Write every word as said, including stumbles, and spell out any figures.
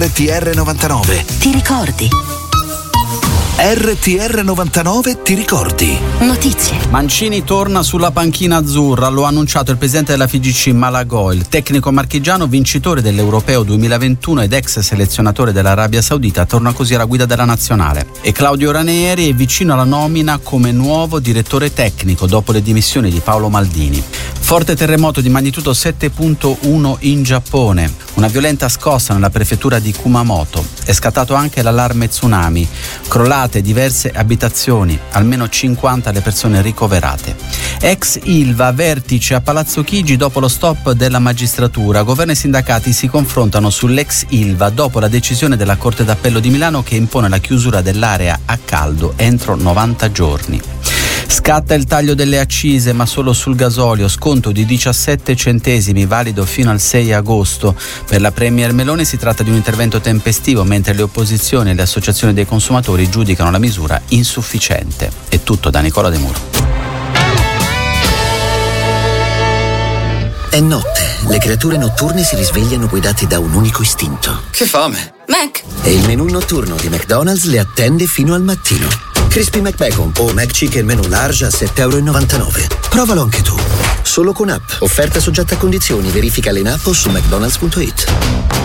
R T R novantanove. Ti ricordi? R T R novantanove ti ricordi? Notizie. Mancini torna sulla panchina azzurra, lo ha annunciato il presidente della F I G C Malagò. Il tecnico marchigiano, vincitore dell'Europeo duemilaventuno ed ex selezionatore dell'Arabia Saudita, torna così alla guida della nazionale. E Claudio Ranieri è vicino alla nomina come nuovo direttore tecnico dopo le dimissioni di Paolo Maldini. Forte terremoto di magnitudo sette virgola uno in Giappone, una violenta scossa nella prefettura di Kumamoto. È scattato anche l'allarme tsunami, crollate diverse abitazioni, almeno cinquanta le persone ricoverate. Ex Ilva, vertice a Palazzo Chigi dopo lo stop della magistratura. Governo e sindacati si confrontano sull'ex Ilva dopo la decisione della Corte d'Appello di Milano che impone la chiusura dell'area a caldo entro novanta giorni. Scatta il taglio delle accise, ma solo sul gasolio, sconto di diciassette centesimi valido fino al sei agosto. Per la Premier Meloni si tratta di un intervento tempestivo, mentre le opposizioni e le associazioni dei consumatori giudicano la misura insufficiente. È tutto da Nicola De Muro. È notte, le creature notturne si risvegliano guidate da un unico istinto. Che fame! Mac! E il menù notturno di McDonald's le attende fino al mattino. Crispy McBacon o McChicken menù large a sette virgola novantanove euro. Provalo anche tu. Solo con app. Offerta soggetta a condizioni. Verifica in app o su mcdonalds punto it.